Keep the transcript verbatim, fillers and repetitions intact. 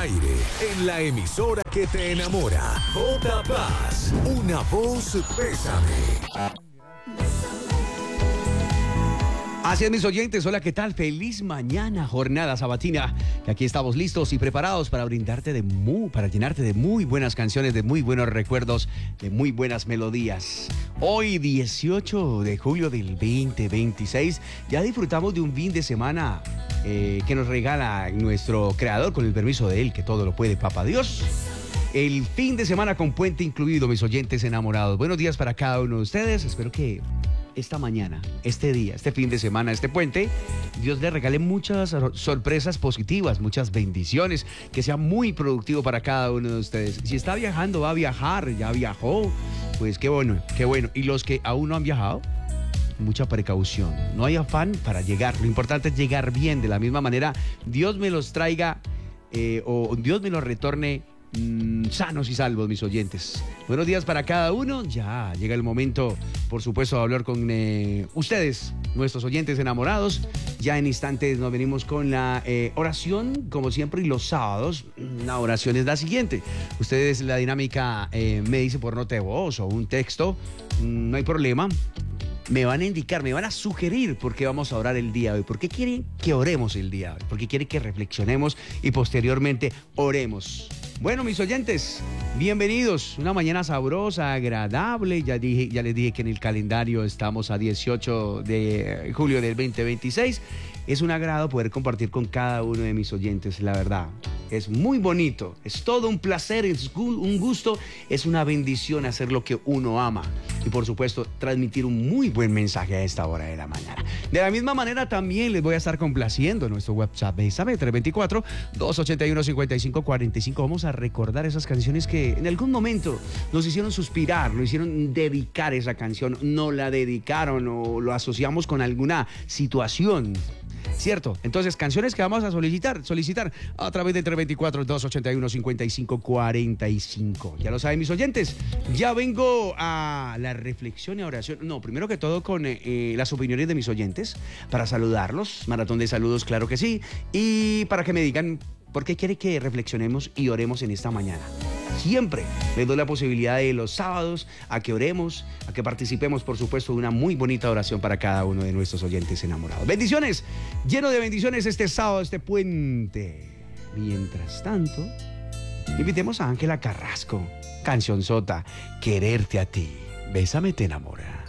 aire, en la emisora que te enamora. J Paz, una voz Bésame. Así es, mis oyentes, hola, ¿qué tal? Feliz mañana, jornada sabatina. Y aquí estamos listos y preparados para brindarte de muy, para llenarte de muy buenas canciones, de muy buenos recuerdos, de muy buenas melodías. Hoy, dieciocho de julio del veinte veintiséis, ya disfrutamos de un fin de semana eh, que nos regala nuestro creador, con el permiso de él, que todo lo puede, Papá Dios. El fin de semana con puente incluido, mis oyentes enamorados. Buenos días para cada uno de ustedes. Espero que esta mañana, este día, este fin de semana, este puente, Dios le regale muchas sorpresas positivas, muchas bendiciones, que sea muy productivo para cada uno de ustedes. Si está viajando, va a viajar, ya viajó, pues qué bueno, qué bueno. Y los que aún no han viajado, mucha precaución. No hay afán para llegar. Lo importante es llegar bien. De la misma manera, Dios me los traiga eh, o Dios me los retorne Mm, sanos y salvos, mis oyentes. Buenos días para cada uno. Ya llega el momento, por supuesto, de hablar con eh, ustedes, nuestros oyentes enamorados. Ya en instantes nos venimos con la eh, oración, como siempre, y los sábados la oración es la siguiente. Ustedes, la dinámica, eh, me dice por nota de voz o un texto, no hay problema. Me van a indicar, me van a sugerir por qué vamos a orar el día de hoy, por qué quieren que oremos el día de hoy, por qué quieren que reflexionemos y posteriormente oremos. Bueno, mis oyentes, bienvenidos. Una mañana sabrosa, agradable. Ya dije, ya les dije que en el calendario estamos a dieciocho de julio del veinte veintiséis. Es un agrado poder compartir con cada uno de mis oyentes, la verdad. Es muy bonito, es todo un placer, es un gusto, es una bendición hacer lo que uno ama. Y por supuesto, transmitir un muy buen mensaje a esta hora de la mañana. De la misma manera, también les voy a estar complaciendo en nuestro WhatsApp, Bésame, tres dos cuatro, dos ocho uno, cinco cinco cuatro cinco. Vamos a recordar esas canciones que en algún momento nos hicieron suspirar, nos hicieron dedicar esa canción, no la dedicaron o lo asociamos con alguna situación. ¿Cierto? Entonces, canciones que vamos a solicitar, solicitar a través de tres dos cuatro, dos ocho uno, cinco cinco cuatro cinco. Ya lo saben, mis oyentes. Ya vengo a la reflexión y oración. No, primero que todo con eh, las opiniones de mis oyentes, para saludarlos. Maratón de saludos, claro que sí. Y para que me digan por qué quiere que reflexionemos y oremos en esta mañana. Siempre les doy la posibilidad de los sábados a que oremos, a que participemos, por supuesto, de una muy bonita oración para cada uno de nuestros oyentes enamorados. Bendiciones, lleno de bendiciones este sábado, este puente. Mientras tanto, invitemos a Ángela Carrasco, cancionzota, Quererte a ti. Bésame, te enamora.